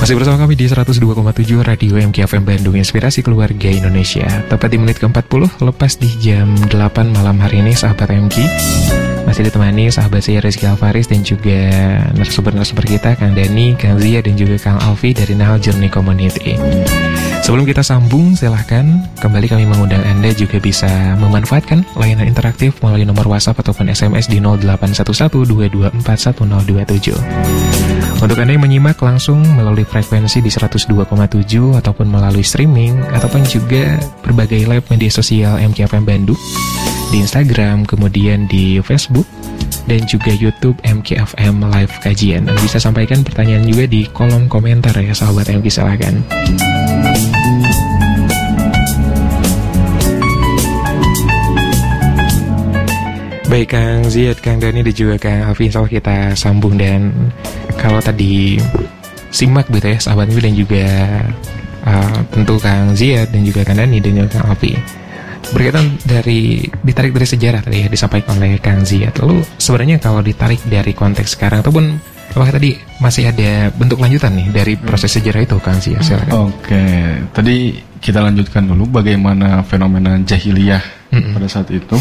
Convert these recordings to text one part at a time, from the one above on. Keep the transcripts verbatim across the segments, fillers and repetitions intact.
Masih bersama kami di seratus dua koma tujuh Radio M K F M Bandung, Inspirasi Keluarga Indonesia. Tepat di menit ke empat puluh, lepas di jam delapan malam hari ini, sahabat M K masih ditemani sahabat saya Rizky Alfaris dan juga narasumber-narasumber kita, Kang Dani, Kang Zia, dan juga Kang Alfi dari Nahal Journey Community. Sebelum kita sambung, silahkan kembali kami mengundang Anda juga bisa memanfaatkan layanan interaktif melalui nomor WhatsApp ataupun S M S di nol delapan satu satu dua dua empat satu nol dua tujuh. Untuk Anda yang menyimak langsung melalui frekuensi di seratus dua koma tujuh ataupun melalui streaming ataupun juga berbagai live media sosial M K F M Bandung di Instagram, kemudian di Facebook dan juga YouTube M K F M Live Kajian. Dan bisa sampaikan pertanyaan juga di kolom komentar ya sahabat M K, silakan. Baik Kang Ziad, Kang Dani dan juga Kang Alfi, insya Allah kita sambung. Dan kalau tadi simak gitu ya sahabat M K dan juga uh, tentu Kang Ziad dan juga Kang Dani dan juga Kang Alfi, berkaitan dari ditarik dari sejarah tadi ya disampaikan oleh Kang Ziad. Lalu sebenarnya kalau ditarik dari konteks sekarang ataupun apakah tadi masih ada bentuk lanjutan nih dari proses sejarah itu, Kang Ziad? Silakan. Oke, tadi kita lanjutkan dulu bagaimana fenomena jahiliyah mm-hmm. pada saat itu.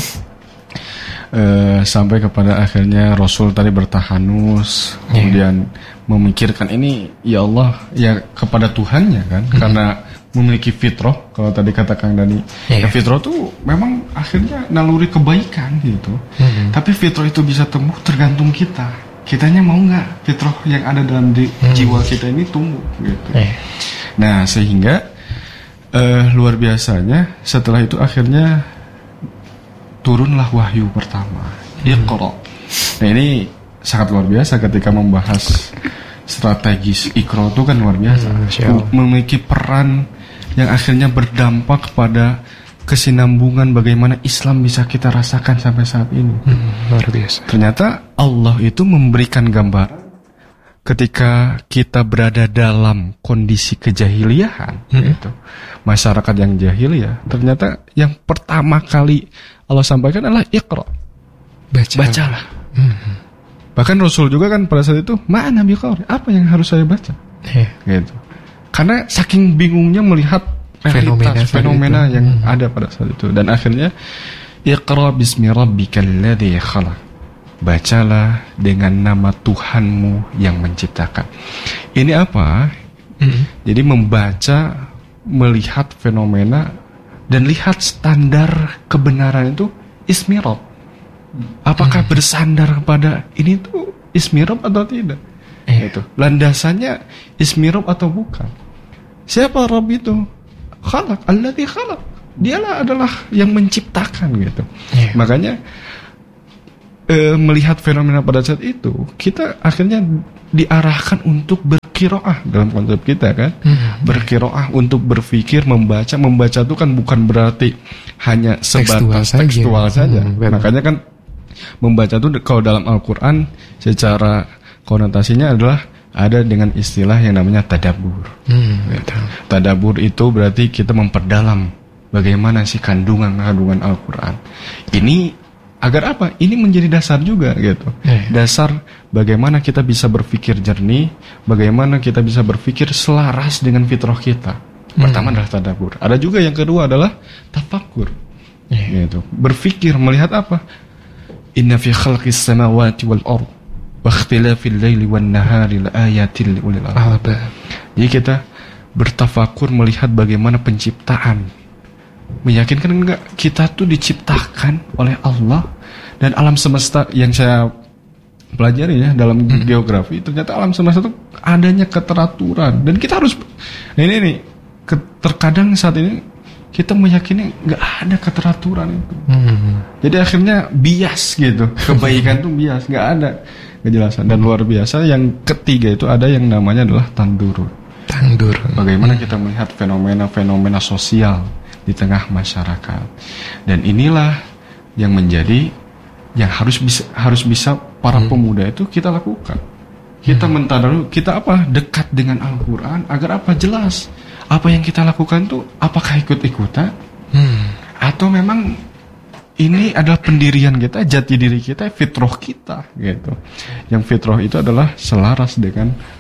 Uh, sampai kepada akhirnya Rasul tadi bertahanus, yeah. kemudian memikirkan ini ya Allah ya kepada Tuhannya kan, mm-hmm. karena memiliki fitrah. Kalau tadi kata Kang Dani, yeah. ya fitrah tuh memang akhirnya naluri kebaikan gitu, mm-hmm. tapi fitrah itu bisa tumbuh tergantung kita. Kitanya mau nggak fitrah yang ada dalam di, mm-hmm. jiwa kita ini tumbuh gitu. Yeah. Nah sehingga uh, luar biasanya setelah itu akhirnya turunlah wahyu pertama, Iqra. Nah ini sangat luar biasa ketika membahas strategis Iqra itu kan luar biasa, hmm, memiliki peran yang akhirnya berdampak kepada kesinambungan bagaimana Islam bisa kita rasakan sampai saat ini. Hmm, luar biasa. Ternyata Allah itu memberikan gambaran ketika kita berada dalam kondisi kejahiliahan, hmm. gitu, masyarakat yang jahiliyah, ternyata yang pertama kali Allah sampaikan adalah Iqra, Baca. bacalah. Hmm. Bahkan Rasul juga kan pada saat itu, mana biqari, apa yang harus saya baca? Yeah. Gitu. Karena saking bingungnya melihat realitas fenomena, fenomena yang hmm. ada pada saat itu, dan akhirnya Iqra bismi rabbikal ladzi khalaq, bacalah dengan nama Tuhanmu yang menciptakan. Ini apa? Hmm. Jadi membaca, melihat fenomena dan lihat standar kebenaran itu ismi Rabb. Apakah hmm. bersandar kepada ini tuh ismi Rabb atau tidak? Eh. Itu landasannya ismi Rabb atau bukan? Siapa Rabb itu? Khalaq, alladzi khalaq. Dialah adalah yang menciptakan gitu. Eh. Makanya e, melihat fenomena pada saat itu, kita akhirnya diarahkan untuk berkiroah dalam konsep kita kan, hmm. berkiroah untuk berpikir, membaca. Membaca itu kan bukan berarti hanya sebatas tekstual, tekstual saja. saja. Hmm, Makanya kan membaca itu kalau dalam Al-Quran secara konotasinya adalah ada dengan istilah yang namanya tadabbur. Hmm, tadabbur itu berarti kita memperdalam bagaimana sih kandungan-kandungan Al-Quran. Ini agar apa? Ini menjadi dasar juga gitu. Yeah. Dasar bagaimana kita bisa berpikir jernih, bagaimana kita bisa berpikir selaras dengan fitrah kita. Pertama hmm. adalah tadabbur. Ada juga yang kedua adalah tafakkur. Yeah. Gitu. Berpikir melihat apa? Inna fi khalqis samawati wal ardh wa ikhtilafil laili wan nahari laayatil liulil albab. Jadi kita bertafakkur melihat bagaimana penciptaan. Meyakinkan enggak kita tuh diciptakan oleh Allah dan alam semesta yang saya pelajari ya dalam hmm. geografi, ternyata alam semesta itu adanya keteraturan dan kita harus nah ini nih terkadang saat ini kita meyakini enggak ada keteraturan itu. Hmm. Jadi akhirnya bias gitu, kebaikan tuh bias, enggak ada kejelasan. Dan luar biasa yang ketiga itu ada yang namanya adalah tandur. Tandur. Bagaimana hmm. kita melihat fenomena-fenomena sosial di tengah masyarakat, dan inilah yang menjadi yang harus bisa harus bisa para hmm. pemuda itu kita lakukan. Kita hmm. mentadabbur, kita apa dekat dengan Al-Quran agar apa jelas apa yang kita lakukan tuh apakah ikut-ikutan hmm. atau memang ini adalah pendirian kita, jati diri kita, fitrah kita gitu. Yang fitrah itu adalah selaras dengan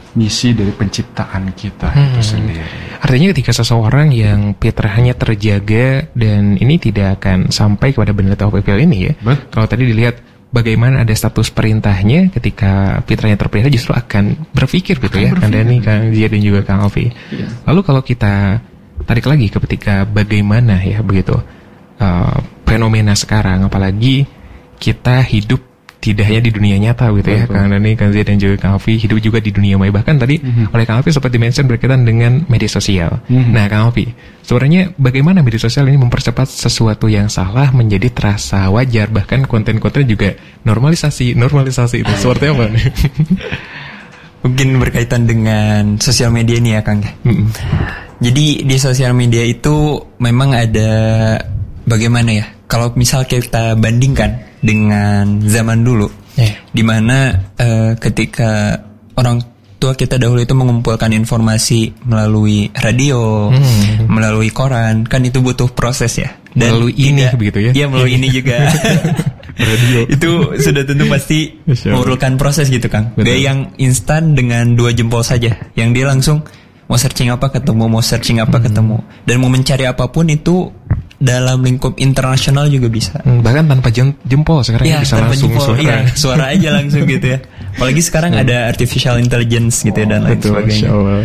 misi dari penciptaan kita hmm. itu sendiri. Artinya ketika seseorang yang fitrahnya terjaga dan ini tidak akan sampai kepada benda atau pepil ini ya. Betul. Kalau tadi dilihat bagaimana ada status perintahnya, ketika fitrahnya terpelihara justru akan berpikir gitu akan ya. Kang Dhani, Kang Zia dan juga Kang Alfi. Ya. Lalu kalau kita tarik lagi ke ketika bagaimana ya begitu uh, fenomena sekarang, apalagi kita hidup tidak hanya di dunia nyata gitu ya, Kang Dhani, Kang Zia dan juga Kang Alfi, hidup juga di dunia maya. Bahkan tadi mm-hmm. oleh Kang Alfi seperti mention berkaitan dengan media sosial. Mm-hmm. Nah, Kang Alfi, sebenarnya bagaimana media sosial ini mempercepat sesuatu yang salah menjadi terasa wajar, bahkan konten-konten juga normalisasi, normalisasi itu seperti apa nih? Mungkin berkaitan dengan sosial media ini ya, Kang. Mm-hmm. Jadi di sosial media itu memang ada bagaimana ya? Kalau misal kita bandingkan dengan zaman dulu, yeah. di mana uh, ketika orang tua kita dahulu itu mengumpulkan informasi melalui radio, hmm. melalui koran, kan itu butuh proses ya. Dan melalui ini begitu ya? Iya, melalui ini juga. Radio. Itu sudah tentu pasti memerlukan proses gitu, Kang. Betul. Gak yang instan dengan dua jempol saja, yang dia langsung mau searching apa ketemu, mau searching apa hmm. ketemu, dan mau mencari apapun itu dalam lingkup internasional juga bisa. Hmm, bahkan tanpa jempol sekarang ya, bisa langsung jempol, suara. Ya, suara aja langsung gitu ya. Apalagi sekarang hmm. ada artificial intelligence gitu ya, dan lain betul, sebagainya.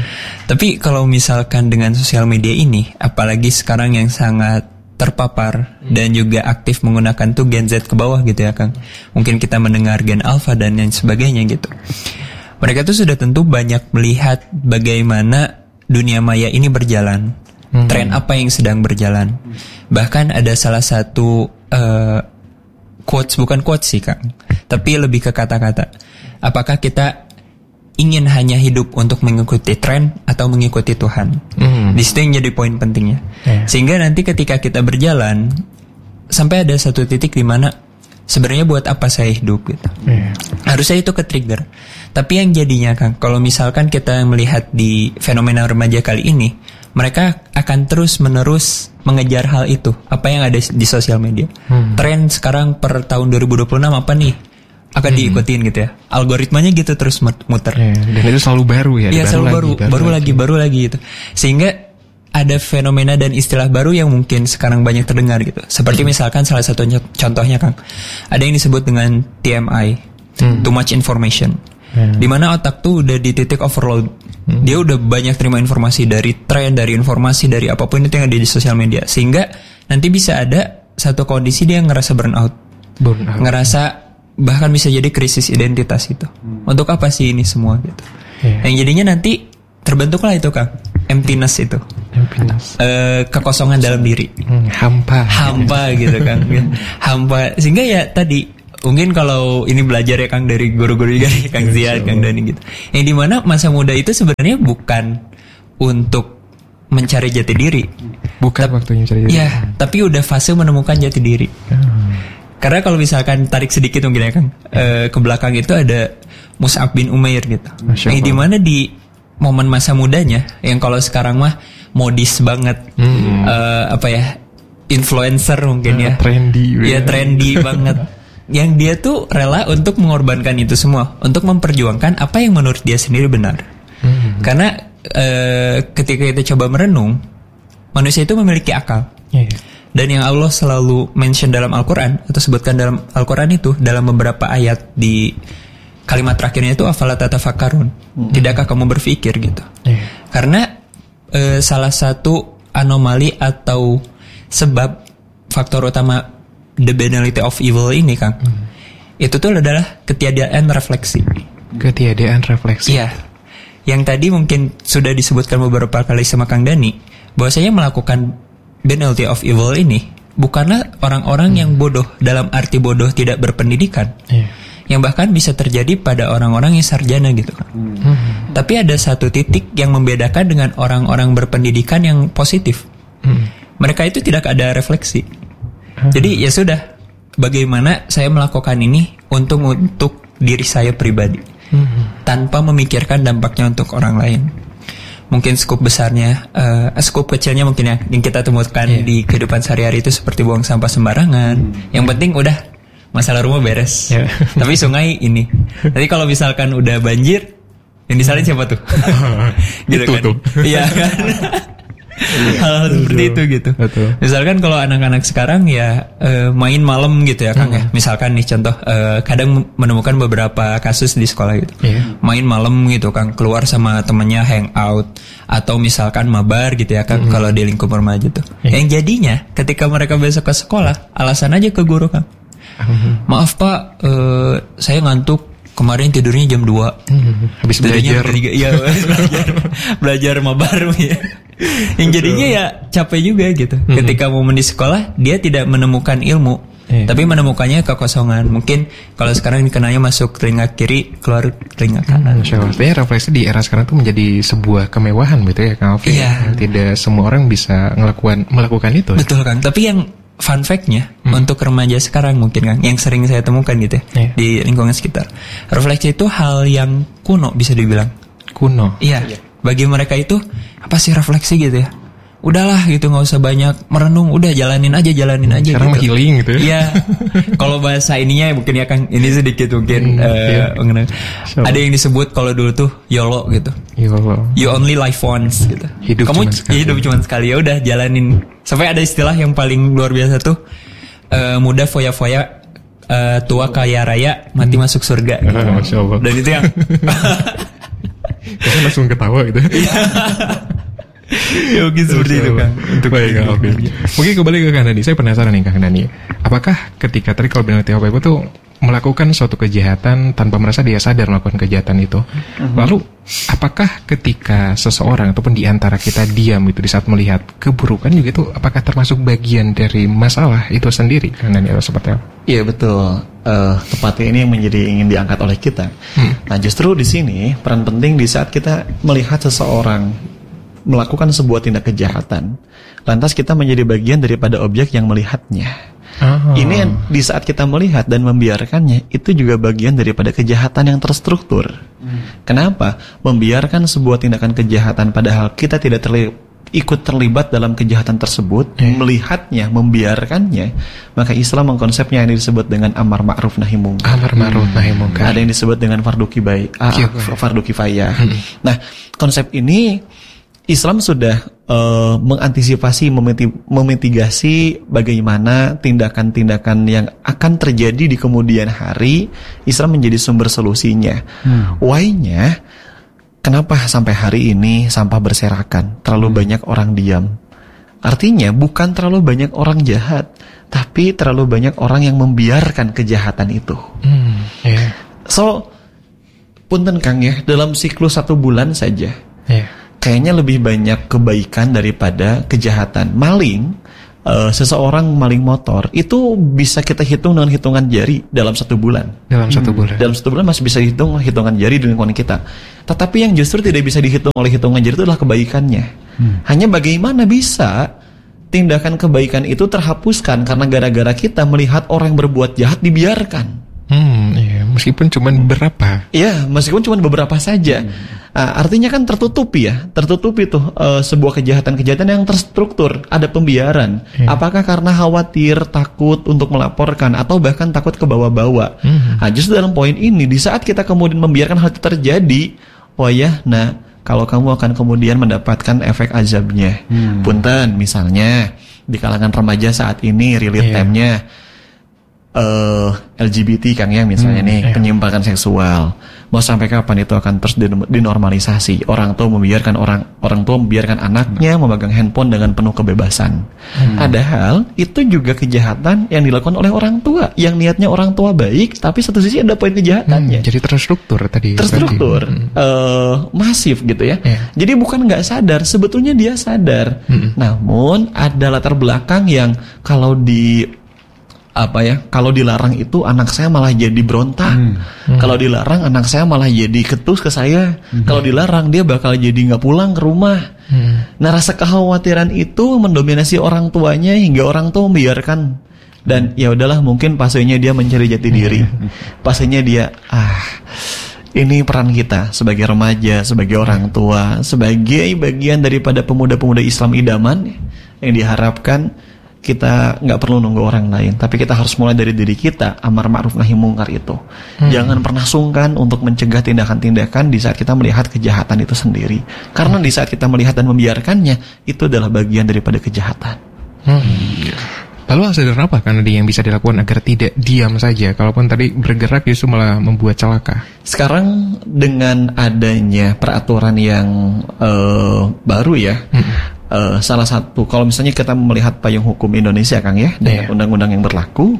Tapi kalau misalkan dengan sosial media ini, apalagi sekarang yang sangat terpapar hmm. dan juga aktif menggunakan tuh Gen Z ke bawah gitu ya, Kang. Mungkin kita mendengar Gen Alpha dan lain sebagainya gitu. Mereka tuh sudah tentu banyak melihat bagaimana dunia maya ini berjalan. Hmm. Tren apa yang sedang berjalan. Bahkan ada salah satu uh, quotes, bukan quotes sih, Kang, tapi lebih ke kata-kata. Apakah kita ingin hanya hidup untuk mengikuti tren atau mengikuti Tuhan? Hmm. Di situ yang jadi poin pentingnya. Yeah. Sehingga nanti ketika kita berjalan sampai ada satu titik di mana sebenarnya buat apa saya hidup gitu. Yeah. Harusnya itu ke-trigger. Tapi yang jadinya, Kang, kalau misalkan kita melihat di fenomena remaja kali ini, mereka akan terus-menerus mengejar hal itu, apa yang ada di sosial media. Hmm. Tren sekarang per tahun dua ribu dua puluh enam apa nih? Akan hmm. diikutin gitu ya. Algoritmanya gitu terus muter. Yeah, dan itu selalu baru ya. Iya, selalu baru, baru, baru lagi, baru lagi gitu. Sehingga ada fenomena dan istilah baru yang mungkin sekarang banyak terdengar gitu. Seperti hmm. misalkan salah satu contohnya, Kang, ada yang disebut dengan T M I, hmm. too much information. Hmm. Dimana otak tuh udah di titik overload. Hmm. Dia udah banyak terima informasi dari tren, dari informasi, dari apapun itu yang ada di sosial media. Sehingga nanti bisa ada satu kondisi dia ngerasa burnout. Burnout. Ngerasa bahkan bisa jadi krisis identitas itu. Hmm. Untuk apa sih ini semua gitu. Yeah. Yang jadinya nanti terbentuklah itu, Kang, emptiness itu. Emptiness. Uh, kekosongan dalam diri. Hmm, hampa. Hampa gitu, Kang. Hampa. Sehingga ya tadi mungkin kalau ini belajar ya, Kang, dari guru-guru juga, Kang Zia, Kang Dhani gitu. Yang dimana masa muda itu sebenarnya bukan untuk mencari jati diri. Bukan Tep- waktunya mencari jati diri. Ya, tapi udah fase menemukan jati diri. Hmm. Karena kalau misalkan tarik sedikit mungkin ya, Kang, eh, ke belakang itu ada Mus'ab bin Umair gitu. Yang dimana di momen masa mudanya, yang kalau sekarang mah modis banget, hmm. eh, apa ya, influencer mungkin uh, ya. Trendy. Ya, trendy banget. Yang dia tuh rela untuk mengorbankan itu semua, untuk memperjuangkan apa yang menurut dia sendiri benar. Hmm. Karena e, ketika kita coba merenung, manusia itu memiliki akal. Yeah. Dan yang Allah selalu mention dalam Al-Quran, atau sebutkan dalam Al-Quran itu, dalam beberapa ayat di kalimat terakhirnya itu, afala tatafakkarun. Hmm. Tidakkah kamu berpikir gitu. Yeah. Karena e, salah satu anomali atau sebab faktor utama the banality of evil ini, Kang, hmm. itu tuh adalah ketiadaan refleksi. Ketiadaan refleksi. Iya. Yang tadi mungkin sudah disebutkan beberapa kali sama Kang Dhani, bahwasanya melakukan banality of evil ini bukanlah orang-orang hmm. yang bodoh dalam arti bodoh tidak berpendidikan. Yeah. Yang bahkan bisa terjadi pada orang-orang yang sarjana gitu, kan. Hmm. Tapi ada satu titik yang membedakan dengan orang-orang berpendidikan yang positif. Hmm. Mereka itu tidak ada refleksi. Jadi ya sudah, bagaimana saya melakukan ini untuk untuk diri saya pribadi, mm-hmm. tanpa memikirkan dampaknya untuk orang lain. Mungkin skup besarnya, uh, skup kecilnya mungkin ya yang kita temukan yeah. di kehidupan sehari-hari itu seperti buang sampah sembarangan. Mm-hmm. Yang penting udah masalah rumah beres. Yeah. Tapi sungai ini. Nanti kalau misalkan udah banjir, Yang disalin siapa tuh? Gitu itu kan? tuh. Iya kan? Hal-hal seperti itu gitu. Betul. Misalkan kalau anak-anak sekarang ya uh, main malam gitu ya Kang hmm. ya. Misalkan nih contoh uh, kadang menemukan beberapa kasus di sekolah gitu. Yeah. Main malam gitu Kang, keluar sama temennya hangout atau misalkan mabar gitu ya Kang hmm. kalau di lingkup remaja tuh. Yeah. Yang jadinya ketika mereka besok ke sekolah, alasan aja ke guru Kang. Hmm. Maaf Pak, uh, saya ngantuk. Kemarin tidurnya jam dua. Hmm, habis belajar. Iya, habis belajar. Belajar mabar ya. Yang jadinya ya capek juga gitu. Hmm. Ketika momen di sekolah dia tidak menemukan ilmu, yeah. tapi menemukannya kekosongan. Mungkin kalau sekarang dikenanya masuk telinga kiri, keluar telinga kanan. Masya Allah. Tapi refleksi di era sekarang tuh menjadi sebuah kemewahan gitu ya Kang Alfi. Yeah. Tidak semua orang bisa melakukan melakukan itu. Betul Kang. Tapi yang fun fact-nya hmm. untuk remaja sekarang mungkin Kang, yang sering saya temukan gitu ya, yeah. di lingkungan sekitar, refleksi itu hal yang kuno bisa dibilang. Kuno. Iya. Yeah. Bagi mereka itu apa sih refleksi gitu ya? Udahlah gitu, nggak usah banyak merenung, udah jalanin aja, jalanin aja. Sekarang gitu. Healing gitu ya? Iya. Kalau bahasa ininya mungkin ya Kang, ini sedikit mungkin hmm, uh, yeah. mengenai. So. Ada yang disebut kalau dulu tuh YOLO gitu. YOLO. You only live once gitu. Hidup Kamu cuma sekali. hidup cuma sekali, ya udah jalanin. Sampai ada istilah yang paling luar biasa tuh, uh, muda foya-foya, uh, tua kaya raya, mati hmm. masuk surga. Gitu. Ah, Masya Allah. Dan itu yang saya langsung ketawa gitu. Ya mungkin seperti itu Kang. Untuk baik Kang Alfi. Mungkin kembali ke Kang Dani. Saya penasaran nih Kang Dani. Apakah ketika tadi kalau bilang T H P itu tuh melakukan suatu kejahatan tanpa merasa dia sadar melakukan kejahatan itu. Uh-huh. Lalu apakah ketika seseorang ataupun di antara kita diam itu di saat melihat keburukan juga itu apakah termasuk bagian dari masalah itu sendiri Kang Dani atau seperti apa? Iya betul. Uh, tepatnya ini yang menjadi ingin diangkat oleh kita. Hmm. Nah justru di sini peran penting di saat kita melihat seseorang melakukan sebuah tindak kejahatan, lantas kita menjadi bagian daripada objek yang melihatnya. Oh. Ini di saat kita melihat dan membiarkannya, itu juga bagian daripada kejahatan yang terstruktur. Hmm. Kenapa? Membiarkan sebuah tindakan kejahatan padahal kita tidak terli- ikut terlibat dalam kejahatan tersebut, hmm. melihatnya, membiarkannya, maka Islam mengkonsepnya yang disebut dengan amar ma'ruf nahi mungkar. Amar ma'ruf nahi mungkar. Ada yang disebut dengan fardu kifayah. Ah, fardu kifayah. Hmm. Nah, konsep ini Islam sudah uh, mengantisipasi, memitigasi bagaimana tindakan-tindakan yang akan terjadi di kemudian hari. Islam menjadi sumber solusinya. Hmm. Why-nya, kenapa sampai hari ini sampah berserakan, terlalu hmm. banyak orang diam? Artinya bukan terlalu banyak orang jahat, tapi terlalu banyak orang yang membiarkan kejahatan itu. Hmm. Yeah. So, punten Kang ya, dalam siklus satu bulan saja. Yeah. Kayaknya lebih banyak kebaikan daripada kejahatan. Maling, uh, seseorang maling motor itu bisa kita hitung dengan hitungan jari dalam satu bulan. Dalam satu hmm. bulan. Dalam satu bulan masih bisa dihitung hitungan jari di lingkungan kita. Tetapi yang justru tidak bisa dihitung oleh hitungan jari itu adalah kebaikannya. Hmm. Hanya bagaimana bisa tindakan kebaikan itu terhapuskan karena gara-gara kita melihat orang yang berbuat jahat dibiarkan. Hmm, iya, meskipun cuma beberapa. Iya, meskipun cuma beberapa saja. Hmm. Nah, artinya kan tertutupi ya, tertutupi tuh uh, sebuah kejahatan-kejahatan yang terstruktur, ada pembiaran. Hmm. Apakah karena khawatir, takut untuk melaporkan, atau bahkan takut ke bawah-bawah. Hmm. Nah, justru dalam poin ini, di saat kita kemudian membiarkan hal itu terjadi, oh ya, nah, kalau kamu akan kemudian mendapatkan efek azabnya. Hmm. Punten, misalnya di kalangan remaja saat ini, relate yeah. time-nya. Uh, L G B T Kang ya misalnya hmm, nih iya. penyimpangan seksual, mau sampai kapan itu akan terus dinormalisasi? Orang tua membiarkan orang orang tua membiarkan anaknya hmm. memegang handphone dengan penuh kebebasan. Hmm. Padahal itu juga kejahatan yang dilakukan oleh orang tua, yang niatnya orang tua baik, tapi satu sisi ada poin kejahatannya. Hmm, jadi terstruktur tadi. Terstruktur, hmm. uh, masif gitu ya. Yeah. Jadi bukan nggak sadar, sebetulnya dia sadar. Hmm. Namun ada latar belakang yang kalau di apa ya, kalau dilarang itu anak saya malah jadi berontak. Hmm. Hmm. Kalau dilarang anak saya malah jadi ketus ke saya. Hmm. Kalau dilarang dia bakal jadi nggak pulang ke rumah. Hmm. Nah, rasa kekhawatiran itu mendominasi orang tuanya hingga orang tua membiarkan. Dan ya udahlah, mungkin pasenya dia mencari jati diri. Pasenya dia ah ini peran kita sebagai remaja, sebagai orang tua, sebagai bagian daripada pemuda-pemuda Islam idaman yang diharapkan kita nggak perlu nunggu orang lain, tapi kita harus mulai dari diri kita, amar ma'ruf nahi mungkar itu. Hmm. Jangan pernah sungkan untuk mencegah tindakan-tindakan di saat kita melihat kejahatan itu sendiri. Karena di saat kita melihat dan membiarkannya, itu adalah bagian daripada kejahatan. Hmm. Lalu sederhana apa kan yang bisa dilakukan agar tidak diam saja, kalaupun tadi bergerak justru malah membuat celaka? Sekarang dengan adanya peraturan yang uh, baru ya, hmm. Uh, salah satu, kalau misalnya kita melihat payung hukum Indonesia, Kang ya, dengan yeah. undang-undang yang berlaku,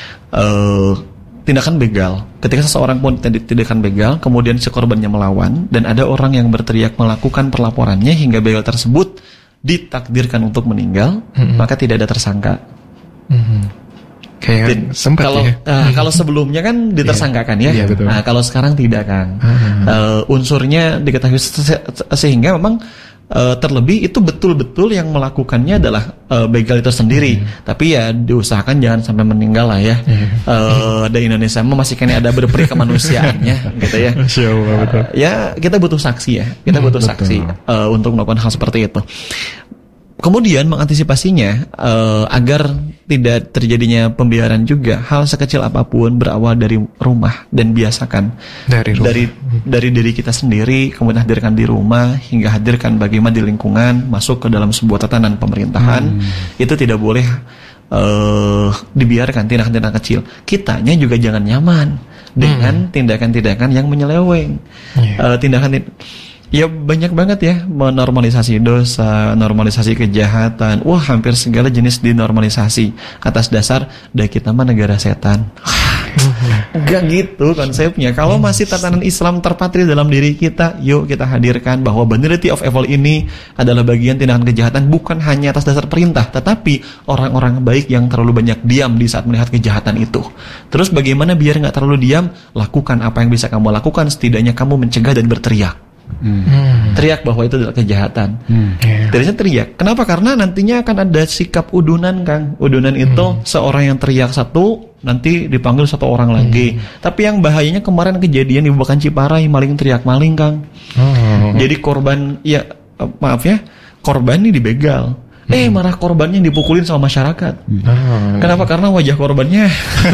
uh, tindakan begal. Ketika seseorang pun tindakan begal, kemudian si korbannya melawan, dan ada orang yang berteriak melakukan perlaporannya hingga begal tersebut ditakdirkan untuk meninggal, mm-hmm. maka tidak ada tersangka. Mm-hmm. Kayak sempat kalau, ya. uh, kalau sebelumnya kan ditersangkakan ya. Yeah, betul. Nah, kalau sekarang tidak, Kang. Mm-hmm. Uh, unsurnya diketahui se- sehingga memang Uh, terlebih itu betul-betul yang melakukannya adalah uh, begal itu sendiri. Hmm. Tapi ya diusahakan jangan sampai meninggal lah ya. Hmm. Uh, di Indonesia masih kayaknya ada berperi kemanusiaannya gitu ya. Allah, betul. Uh, ya kita butuh saksi ya. Kita butuh hmm, saksi uh, untuk melakukan hal seperti itu. Kemudian mengantisipasinya uh, agar tidak terjadinya pembiaran juga, hal sekecil apapun berawal dari rumah dan biasakan dari rumah. dari dari diri kita sendiri, kemudian hadirkan di rumah hingga hadirkan bagaimana di lingkungan, masuk ke dalam sebuah tatanan pemerintahan. Hmm. Itu tidak boleh uh, dibiarkan tindakan-tindakan kecil. Kitanya juga jangan nyaman dengan hmm. tindakan-tindakan yang menyeleweng. Yeah. Uh, tindakan Ya banyak banget ya, menormalisasi dosa, normalisasi kejahatan. Wah, hampir segala jenis dinormalisasi atas dasar dah kita mah negara setan. Enggak gitu konsepnya. Kalau masih tatanan Islam terpatri dalam diri kita, yuk kita hadirkan bahwa Banality of Evil ini adalah bagian tindakan kejahatan bukan hanya atas dasar perintah, tetapi orang-orang baik yang terlalu banyak diam di saat melihat kejahatan itu. Terus bagaimana biar nggak terlalu diam? Lakukan apa yang bisa kamu lakukan, setidaknya kamu mencegah dan berteriak. Hmm. Teriak bahwa itu adalah kejahatan. Hmm. Yeah. Teriaknya teriak. Kenapa? Karena nantinya akan ada sikap udunan, Kang. Udunan itu hmm. seorang yang teriak satu, nanti dipanggil satu orang lagi. Hmm. Tapi yang bahayanya kemarin kejadian di Babakan Ciparai, maling teriak maling, Kang. Oh. Jadi korban, ya maaf ya, korban ini dibegal. Hmm. Eh marah korbannya dipukulin sama masyarakat. Oh. Kenapa? Karena wajah korbannya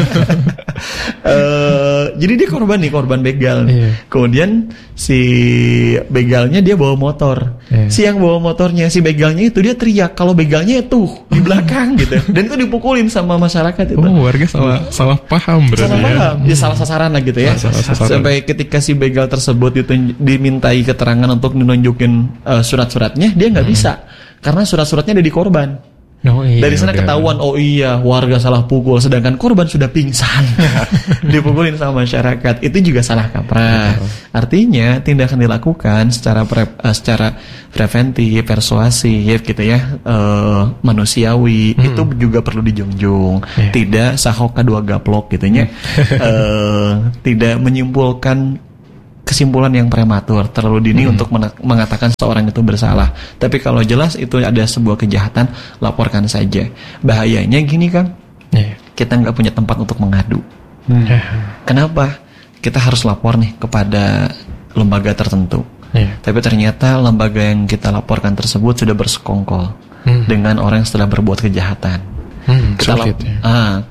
uh, jadi dia korban nih, korban begal. Yeah. Kemudian si begalnya dia bawa motor. Yeah. Si yang bawa motornya, si begalnya itu dia teriak kalau begalnya itu di belakang gitu. Dan itu dipukulin sama masyarakat itu. Oh, warga salah salah paham berarti. Salah paham. Ya, salah sasaran lah gitu ya. Salah sasaran. Sampai ketika si begal tersebut itu dimintai keterangan untuk menunjukin uh, surat-suratnya, dia nggak hmm. bisa. Karena surat-suratnya ada di korban. Oh, iya, dari sana ketahuan, oh iya warga salah pukul, sedangkan korban sudah pingsan. Dipukulin sama masyarakat. Itu juga salah kaprah. Artinya tindakan dilakukan secara pre, uh, secara preventif, persuasif gitu ya, uh, manusiawi, hmm. itu juga perlu dijunjung. Yeah. Tidak sahoka dua gaplok gitu ya. uh, tidak menyimpulkan kesimpulan yang prematur, terlalu dini hmm. untuk men- mengatakan seorang itu bersalah. Tapi kalau jelas itu ada sebuah kejahatan, laporkan saja. Bahayanya gini, Kang, yeah. kita nggak punya tempat untuk mengadu. Hmm. Kenapa? Kita harus lapor nih kepada lembaga tertentu. Yeah. Tapi ternyata lembaga yang kita laporkan tersebut sudah bersekongkol hmm. dengan orang yang setelah berbuat kejahatan. Hmm, kita lap- ya. ah,